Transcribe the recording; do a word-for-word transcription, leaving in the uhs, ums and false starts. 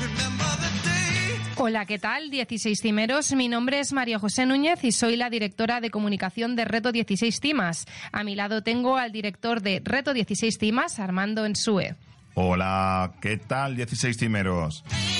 Hola, ¿qué tal? dieciséis cimeros. Mi nombre es María José Núñez y soy la directora de comunicación de Reto dieciséis Cimas. A mi lado tengo al director de Reto dieciséis Cimas, Armando Ensue. Hola, ¿qué tal dieciséis cimeros?